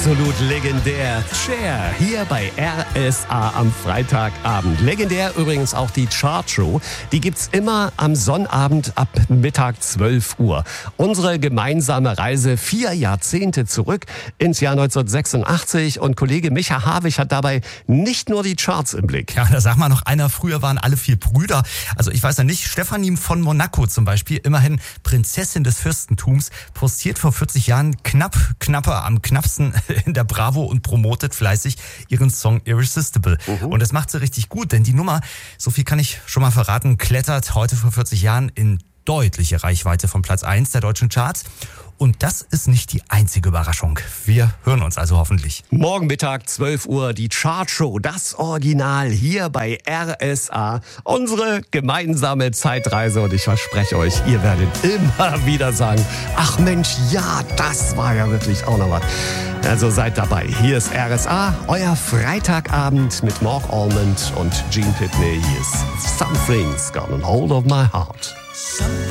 Absolut legendär. Cher hier bei RSA am Freitagabend. Legendär übrigens auch die Chartshow. Die gibt's immer am Sonnabend ab Mittag 12 Uhr. Unsere gemeinsame Reise 4 Jahrzehnte zurück ins Jahr 1986. Und Kollege Micha Havig hat dabei nicht nur die Charts im Blick. Ja, da sag mal noch einer, früher waren alle 4 Brüder. Also ich weiß ja nicht, Stefanie von Monaco zum Beispiel, immerhin Prinzessin des Fürstentums, postiert vor 40 Jahren knapper am knappsten in der Bravo und promotet fleißig ihren Song Irresistible. Und das macht sie richtig gut, denn die Nummer, so viel kann ich schon mal verraten, klettert heute vor 40 Jahren in deutliche Reichweite von Platz 1 der deutschen Charts. Und das ist nicht die einzige Überraschung. Wir hören uns also hoffentlich. Morgen Mittag 12 Uhr die Chartshow, das Original hier bei RSA. Unsere gemeinsame Zeitreise und ich verspreche euch, ihr werdet immer wieder sagen, ach Mensch, ja, das war ja wirklich auch noch was. Also seid dabei. Hier ist RSA, euer Freitagabend mit Mark Almond und Gene Pitney. Hier ist Something's Got a Hold of My Heart.